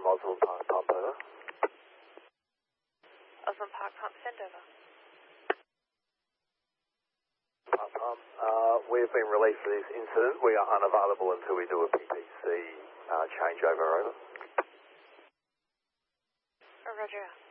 from Osborne Park Pump, over. Osborne Park Pump, send over. Pump, we've been released for this incident. We are unavailable until we do a PPC changeover, over. Roger.